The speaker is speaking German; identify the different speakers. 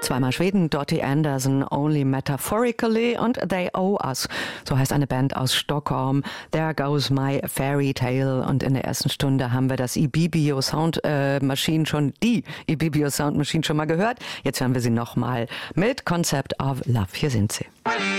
Speaker 1: Zweimal Schweden, Dottie Anderson, Only Metaphorically und They Owe Us. So heißt eine Band aus Stockholm. There Goes My Fairy Tale. Und in der ersten Stunde haben wir das Ibibio Sound Machine schon mal gehört. Jetzt hören wir sie nochmal mit Concept of Love. Hier sind sie.